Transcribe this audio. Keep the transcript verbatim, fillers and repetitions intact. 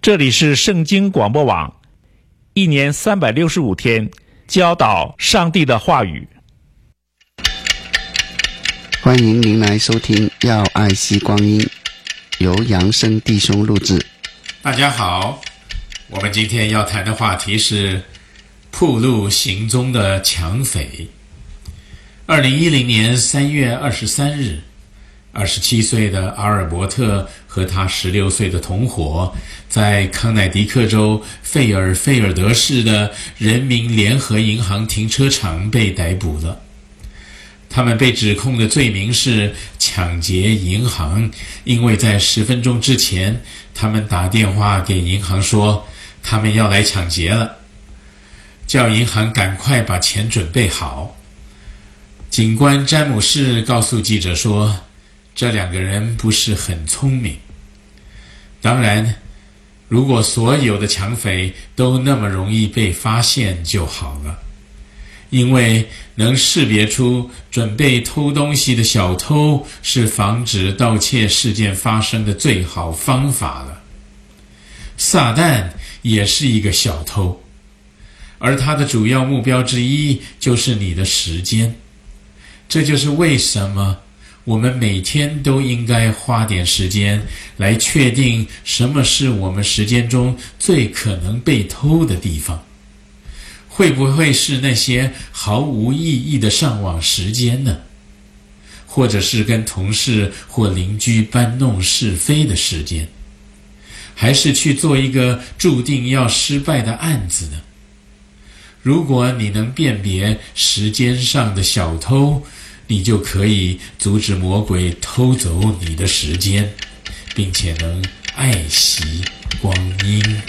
这里是圣经广播网，一年三百六十五天教导上帝的话语。 欢迎您来收听《要爱惜光阴》，由扬声弟兄录制。 大家好，我们今天要谈的话题是暴露行踪的抢匪。二零一零年三月二十三日，二十七岁的阿尔伯特和他十六岁的同伙，在康乃狄克州费尔菲尔德市的人民联合银行停车场被逮捕了。他们被指控的罪名是抢劫银行，因为在十分钟之前，他们打电话给银行说他们要来抢劫了，叫银行赶快把钱准备好。警官詹姆士告诉记者说，这两个人不是很聪明。当然，如果所有的抢匪都那么容易被发现就好了，因为能识别出准备偷东西的小偷是防止盗窃事件发生的最好方法了。撒旦也是一个小偷，而他的主要目标之一就是你的时间。这就是为什么我们每天都应该花点时间来确定什么是我们时间中最可能被偷的地方。会不会是那些毫无意义的上网时间呢？或者是跟同事或邻居搬弄是非的时间？还是去做一个注定要失败的案子呢？如果你能辨别时间上的小偷，你就可以阻止魔鬼偷走你的时间，并且能爱惜光阴。